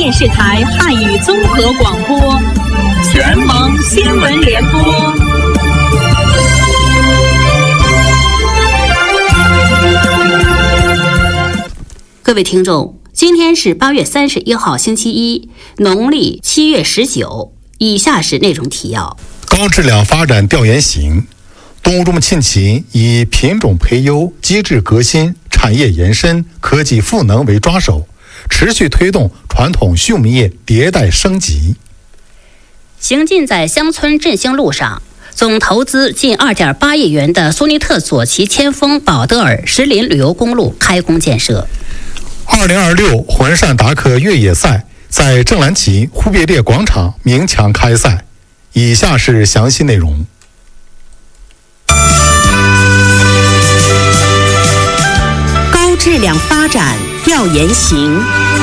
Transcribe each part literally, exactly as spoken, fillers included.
电视台汉语综合广播，全盟新闻联播。 各位听众，今天是八月三十一号星期一，农历七月十九。以下是内容提要： 高质量发展调研型，东乌中木沁旗以品种培优、机制革新、产业延伸、科技赋能为抓手，持续推动传统畜牧业迭代升级。 行进在乡村振兴路上，总投资近 二点八亿元的苏尼特左旗千峰保德尔石林旅游公路开工建设。 二零二六浑善达克越野赛在正蓝旗忽必烈广场鸣枪开赛。以下是详细内容。 高质量发展调研型。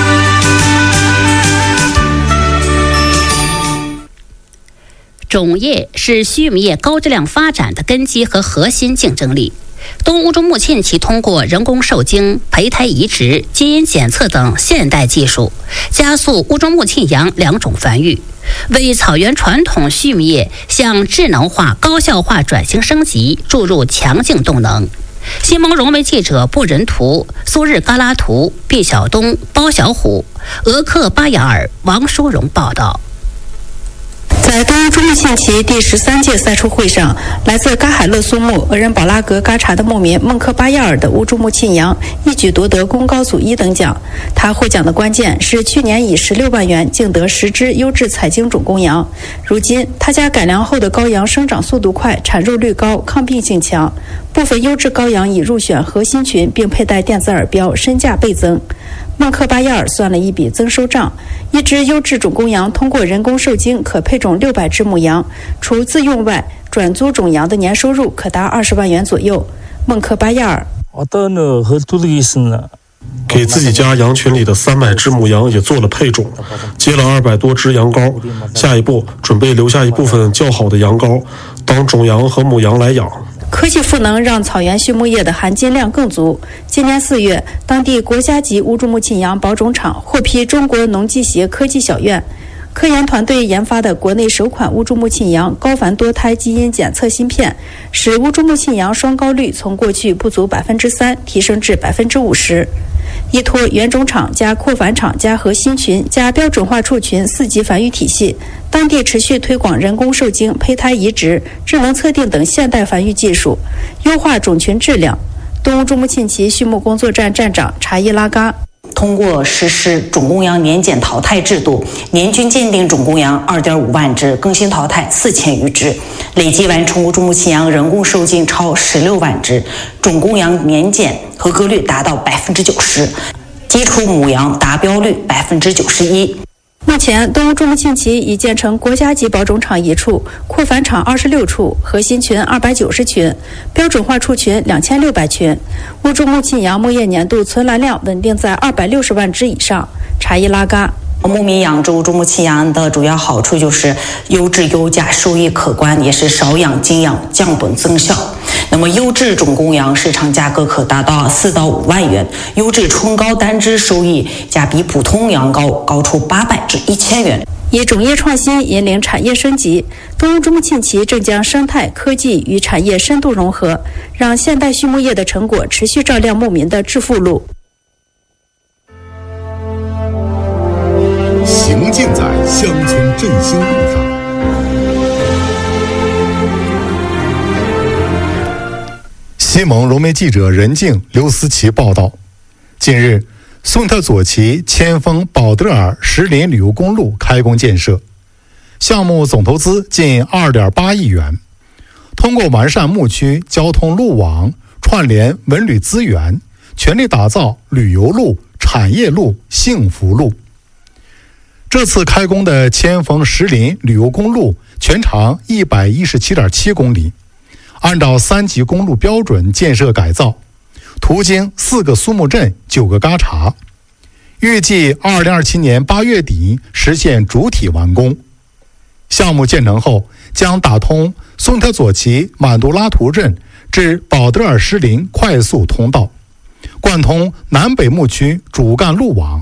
种业是畜牧业高质量发展的根基和核心竞争力。东乌中木沁旗通过人工受精、胚胎移植、基因检测等现代技术，加速乌中木沁羊两种繁育，为草原传统畜牧业向智能化、高效化转型升级注入强劲动能。新盟融媒记者布仁图、苏日嘎拉图、毕晓东、包小虎、俄克巴雅尔、王淑荣报道。 在东乌中木沁旗第十三届赛出会上，来自嘎海勒苏木、额仁保拉格嘎查的牧民孟克巴亚尔的乌中木沁羊一举夺得公高组一等奖。他获奖的关键是去年以十六万元竞得十只优质采精种公羊。如今他家改良后的羔羊生长速度快、产肉率高、抗病性强，部分优质羔羊已入选核心群，并佩戴电子耳标，身价倍增。孟克巴亚尔算了一笔增收账，一只优质种公羊通过人工受精可配种六百只母羊，除自用外，转租种羊的年收入可达二十万元左右。孟克巴亚尔给自己家羊群里的三百只母羊也做了配种，接了二百多只羊羔，下一步准备留下一部分较好的羊羔当种羊和母羊来养。 科技赋能让草原畜牧业的含金量更足。今年四月，当地国家级乌中木沁羊保种场获批中国农技协科技小院，科研团队研发的国内首款乌中木沁羊高繁多胎基因检测芯片，使乌中木沁羊双羔率从过去不足百分之三提升至百分之五十。依托原种场加扩繁场加核心群加标准化畜群四级繁育体系，当地持续推广人工受精、胚胎移植、智能测定等现代繁育技术，优化种群质量。东乌中木沁旗畜牧工作站站长查伊拉嘎通过实施种公羊年检淘汰制度，年均鉴定种公羊 二点五万只，更新淘汰四千余只，累计完成乌中木沁羊人工受精超十六万只，种公羊年检合格率达到百分之九十，基础母羊达标率百分之九十一。 目前，东乌中木沁旗已建成国家级保种场一处，扩繁场二十六处，核心群二百九十群，标准化畜群两千六百群。乌中木沁羊牧业年度存栏量稳定在二百六十万只以上。查伊拉嘎。 牧民养殖乌中木沁羊的主要好处就是优质优价，收益可观，也是少养精养，降本增效。那么优质种公羊市场价格可达到四到五万元，优质春羔单只收益价比普通羊羔高出八百至一千元。 以种业创新引领产业升级，东乌中木沁旗正将生态科技与产业深度融合，让现代畜牧业的成果持续照亮牧民的致富路。 行进在乡村振兴路上。 西盟融媒记者任静、刘思琪报道，近日，苏尼特左旗千峰保德尔石林旅游公路开工建设，项目总投资近 二点八亿元，通过完善牧区交通路网，串联文旅资源，全力打造旅游路、产业路、幸福路。这次开工的千峰石林旅游公路全长 一百一十七点七公里，按照三级公路标准建设改造，途经四个苏木镇、九个嘎查，预计二零二七年八月底实现主体完工。项目建成后，将打通苏尼特左旗满都拉图镇至保德尔石林快速通道，贯通南北牧区主干路网，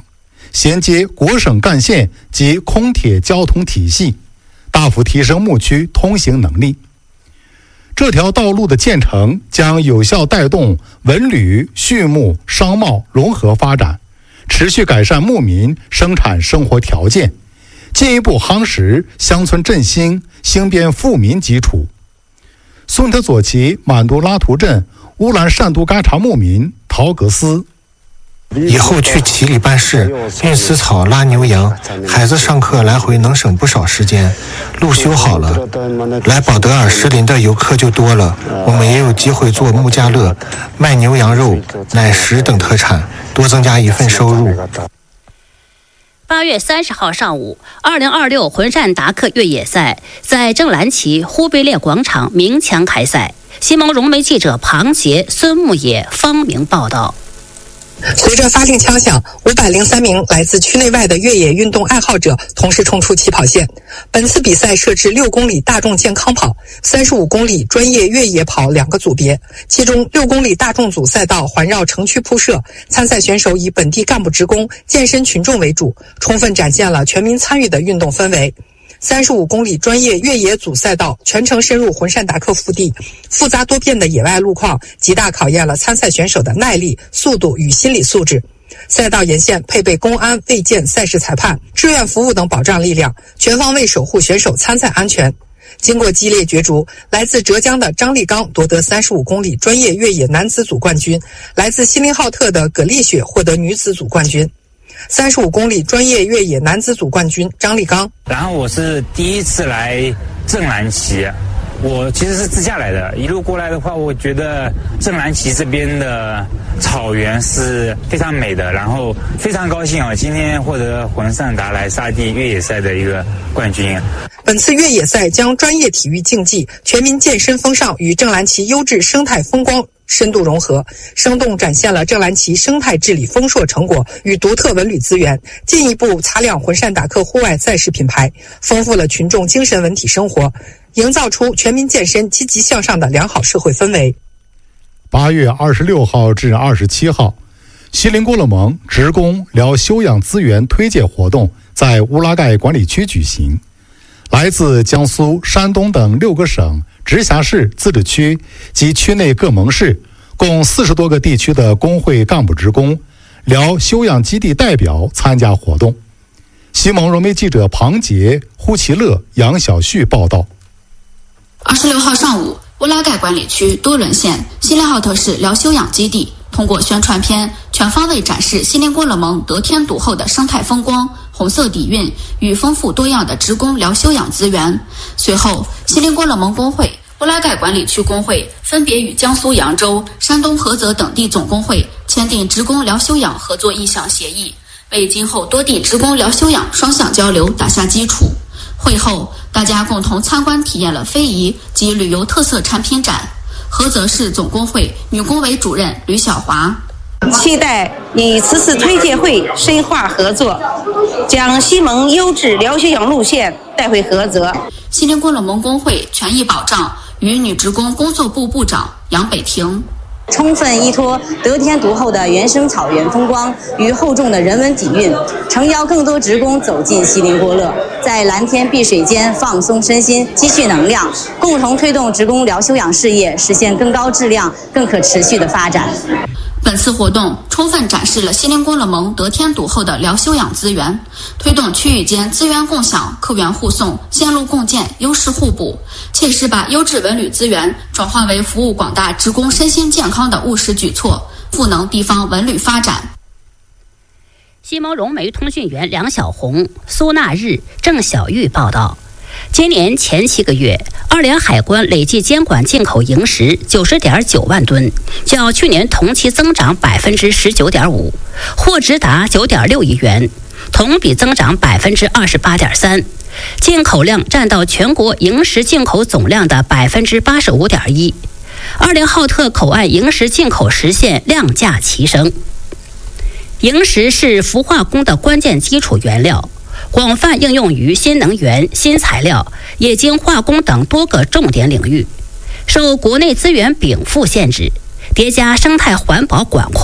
衔接国省干线及空铁交通体系，大幅提升牧区通行能力。这条道路的建成将有效带动文旅、畜牧、商贸融合发展，持续改善牧民生产生活条件，进一步夯实乡村振兴、兴编富民基础。顺特左旗满都拉图镇乌兰善都嘎查牧民陶格斯： 以后去旗里办事，运丝草、拉牛羊，孩子上课来回能省不少时间。路修好了，来保德尔石林的游客就多了。我们也有机会做木家乐，卖牛羊肉、奶食等特产，多增加一份收入。 八月三十号上午，二零二六浑善达克越野赛在正蓝旗忽必烈广场鸣枪开赛。西蒙融媒记者庞杰、孙牧野、方明报道。 随着发令枪响，五百零三名来自区内外的越野运动爱好者同时冲出起跑线。本次比赛设置六公里大众健康跑、三十五公里专业越野跑两个组别，其中六公里大众组赛道环绕城区铺设，参赛选手以本地干部职工、健身群众为主，充分展现了全民参与的运动氛围。三十五公里专业越野组赛道全程深入浑善达克腹地，复杂多变的野外路况极大考验了参赛选手的耐力、速度与心理素质。赛道沿线配备公安、卫健、赛事裁判、志愿服务等保障力量，全方位守护选手参赛安全。经过激烈角逐，来自浙江的张立刚夺得三十五公里专业越野男子组冠军，来自锡林浩特的葛丽雪获得女子组冠军。三十五公里专业越野男子组冠军张立刚。 然后我是第一次来正蓝旗，我其实是自驾来的，一路过来的话，我觉得正蓝旗这边的草原是非常美的，然后非常高兴啊，今天获得浑善达莱沙地越野赛的一个冠军。 本次越野赛将专业体育竞技、全民健身风尚与正蓝旗优质生态风光深度融合，生动展现了正蓝旗生态治理丰硕成果与独特文旅资源，进一步擦亮浑善达克户外赛事品牌，丰富了群众精神文体生活，营造出全民健身积极向上的良好社会氛围。 八月二十六号至二十七号，锡林郭勒盟职工疗休养资源推介活动在乌拉盖管理区举行。来自江苏、山东等六个省、直辖市、自治区及区内各盟市，共四十多个地区的工会干部职工、疗休养基地代表参加活动。西蒙融媒记者庞杰、呼其乐、杨小旭报道。 二十六号上午，乌拉盖管理区多伦县锡林浩特市疗休养基地通过宣传片全方位展示锡林郭勒盟得天独厚的生态风光、红色底蕴与丰富多样的职工疗休养资源。随后，锡林郭勒盟工会、乌拉盖管理区工会分别与江苏扬州、山东菏泽等地总工会签订职工疗休养合作意向协议，为今后多地职工疗休养双向交流打下基础。会后，大家共同参观体验了非遗及旅游特色产品展。菏泽市总工会女工委主任吕小华： 期待以此次推介会深化合作，将西盟优质疗休养路线带回菏泽。 锡林郭勒盟工会权益保障与女职工工作部部长杨北婷： 充分依托得天独厚的原生草原风光与厚重的人文底蕴，诚邀更多职工走进锡林郭勒，在蓝天碧水间放松身心，积蓄能量，共同推动职工疗休养事业实现更高质量、更可持续的发展。 本次活动充分展示了锡林郭勒盟得天独厚的疗休养资源，推动区域间资源共享、客源互送、线路共建、优势互补，切实把优质文旅资源转化为服务广大职工身心健康的务实举措，赋能地方文旅发展。 西蒙融媒通讯员梁小红、苏纳日、郑小玉报道。今年前七个月，二联海关累计监管进口萤石九十点九万吨，较去年同期增长百分之十九点五，货值达九点六亿元，同比增长百分之二十八点三，进口量占到全国萤石进口总量的百分之八十五点一。二联浩特口岸萤石进口实现量价齐升。萤石是氟化工的关键基础原料，广泛应用于新能源、新材料、冶金化工等多个重点领域。受国内资源禀赋限制，叠加生态环保管控，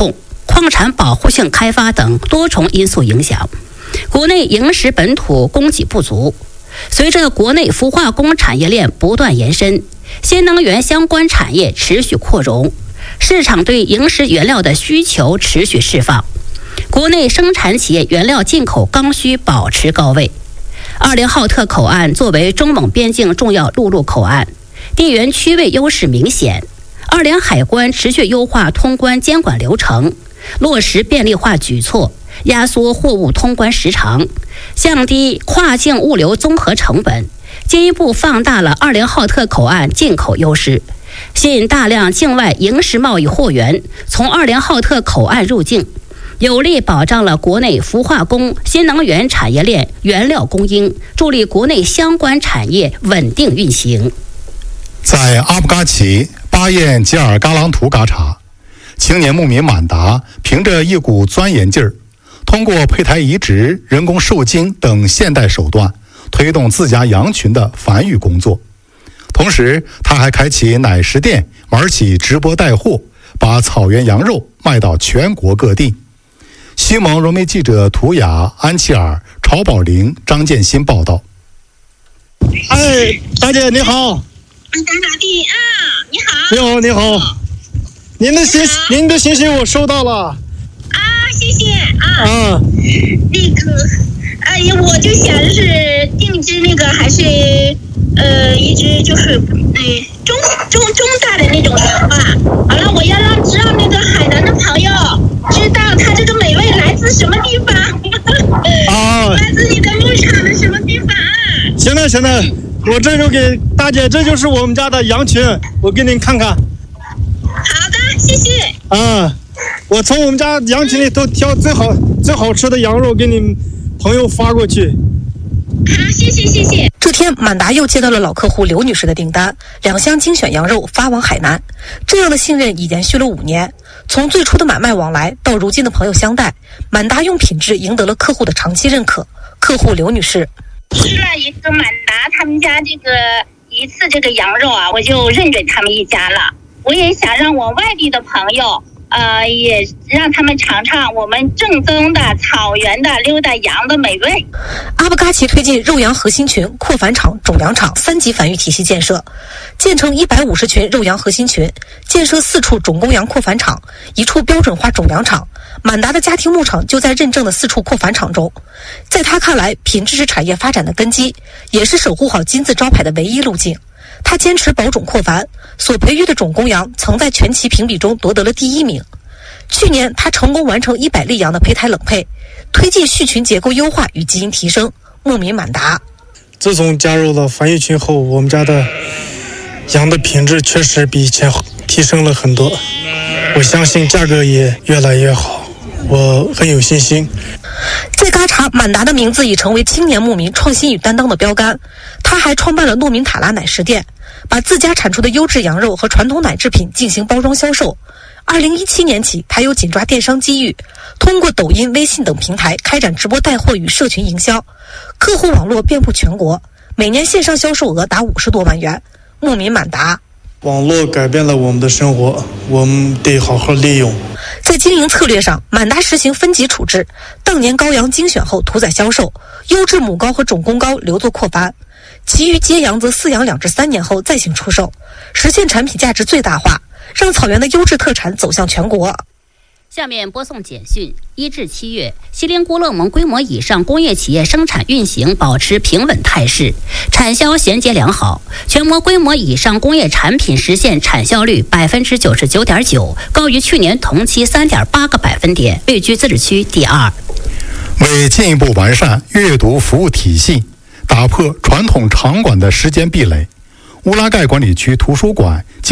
矿产保护性开发等多重因素影响，国内萤石本土供给不足。随着国内氟化工产业链不断延伸，新能源相关产业持续扩容，市场对萤石原料的需求持续释放，国内生产企业原料进口刚需保持高位。二连浩特口岸作为中蒙边境重要陆路口岸，地缘区位优势明显。二连海关持续优化通关监管流程，落实便利化举措，压缩货物通关时长，降低跨境物流综合成本，进一步放大了二连浩特口岸进口优势，吸引大量境外萤石贸易货源从二连浩特口岸入境，有力保障了国内氟化工、新能源产业链原料供应，助力国内相关产业稳定运行。 在阿布嘎奇巴彦吉尔嘎朗图嘎查，青年牧民满达凭着一股钻研劲儿，通过胚胎移植、人工受精等现代手段，推动自家羊群的繁育工作。同时，他还开启奶食店，玩起直播带货，把草原羊肉卖到全国各地。西蒙融媒记者图雅、安琪尔、曹宝玲、张建新报道。 哎，大姐你好。 打打的啊，你好。 你好，你好。您的信，您的信息我收到了。 啊，谢谢啊。 啊。 那个，哎呀，我就想是定制那个还是呃一只就是呃中中中大的那种羊吧。好了，我要让知道那个海南的朋友知道它这个美味来自什么地方。 啊。 来自你的牧场的什么地方啊？ 行了行了。我这就给大姐，这就是我们家的羊群，我给您看看。 好的，谢谢。 啊，我从我们家羊群里头挑最好最好吃的羊肉给你们朋友发过去。 好，谢谢谢谢。 这天，满达又接到了老客户刘女士的订单，两箱精选羊肉发往海南。这样的信任已延续了五年，从最初的买卖往来到如今的朋友相待，满达用品质赢得了客户的长期认可。客户刘女士。 吃了一个满达他们家这个一次这个羊肉啊，我就认准他们一家了。我也想让我外地的朋友，呃，也让他们尝尝我们正宗的草原的溜达羊的美味。 阿布嘎奇推进肉羊核心群、扩繁场、种粮场三级繁育体系建设，建成一百五十群肉羊核心群，建设四处种公羊扩繁场，一处标准化种粮场。满达的家庭牧场就在认证的四处扩繁场中。在他看来，品质是产业发展的根基，也是守护好金字招牌的唯一路径。他坚持保种扩繁，所培育的种公羊曾在全旗评比中夺得了第一名。去年，他成功完成一百例羊的胚胎冷配，推进畜群结构优化与基因提升。牧民满达， 自从加入了繁育群后，我们家的羊的品质确实比以前提升了很多，我相信价格也越来越好。我很有信心。 在嘎查，满达的名字已成为青年牧民创新与担当的标杆。他还创办了诺明塔拉奶食店，把自家产出的优质羊肉和传统奶制品进行包装销售。二零一七年起，他又紧抓电商机遇，通过抖音、微信等平台开展直播带货与社群营销，客户网络遍布全国，每年线上销售额达五十多万元。牧民满达， 网络改变了我们的生活，我们得好好利用。 在经营策略上，满达实行分级处置，当年羔羊精选后屠宰销售，优质母羔和种公羔留作扩繁，其余接羊则饲养两至三年后再行出售，实现产品价值最大化，让草原的优质特产走向全国。 下面播送简讯：一至七月，锡林郭勒盟规模以上工业企业生产运行保持平稳态势，产销衔接良好。全国规模以上工业产品实现产销率百分之九十九点九，高于去年同期三点八个百分点，位居自治区第二。 为进一步完善阅读服务体系，打破传统场馆的时间壁垒，乌拉盖管理区图书馆